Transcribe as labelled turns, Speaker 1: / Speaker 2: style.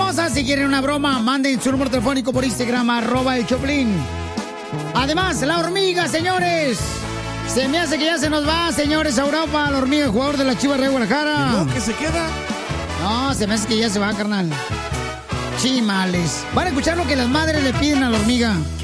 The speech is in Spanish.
Speaker 1: hermosa, si quieren una broma, manden su número telefónico por Instagram, @el Choplin. Además, la hormiga, señores. Se me hace que ya se nos va, señores, a Europa, la hormiga, el jugador de la Chivas de Guadalajara.
Speaker 2: ¿No? ¿Que se queda?
Speaker 1: No, se me hace que ya se va, carnal. Chimales. Van a escuchar lo que las madres le piden a la hormiga.